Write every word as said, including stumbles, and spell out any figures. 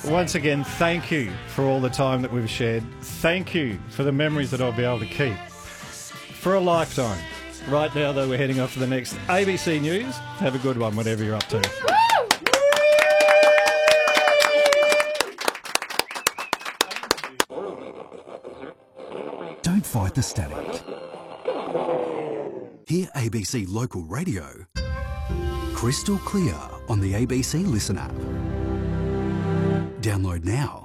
Once again, thank you for all the time that we've shared. Thank you for the memories that I'll be able to keep for a lifetime. Right now, though, we're heading off to the next A B C News. Have a good one, whatever you're up to. Don't fight the static. Hear A B C Local Radio crystal clear on the A B C Listen app. Download now.